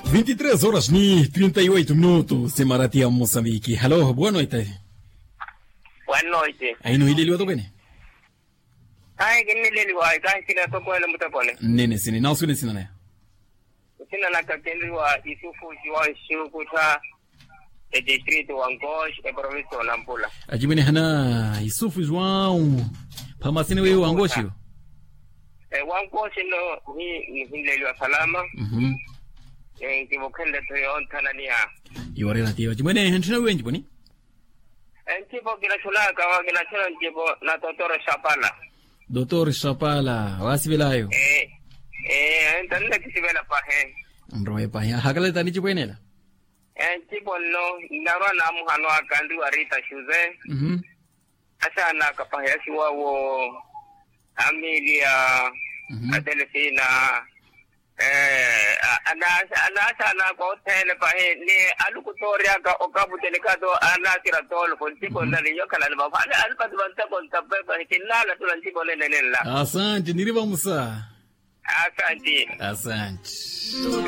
23 horas ni 38 minutos, Semaratia Moçambique. Alô, boa noite. Boa noite. Aí no Ilha do Bene. Ai, que nele wa, kai sina to ko lamu ta pole. Nene sini, não sune sina né. Sina na ka kendi wa isufu wa shukuta e distrito wa Ngosh e província de Nampula. Ajimene hana Isufu João. Pamasine wewe Angoshi. Wa Ngosh no ni nile wa salama. Kibokende to yon Tanzania. Yore na tio. Ajimene henchina wengi boni. Tipo kila chula kawa kila chula tipo na Dr. Shapala. Dr. Shapala, wasibelayo. Entende que se vela pa he. Nroe pa ya hakala tani chibwenela. Tipo no ndarwa na muhano akandi wa Rita Shuze. Asa na kapaya siwa wo Amelia Adelfina anasa na ko tele pa he ni alukutoria ka okabu delikado anatira tolo kon tipo ndali yokala ba fale alpad banta kon tabbe ba kinala tulan tipo nela. Asante, niriba musa. Asante. Asante.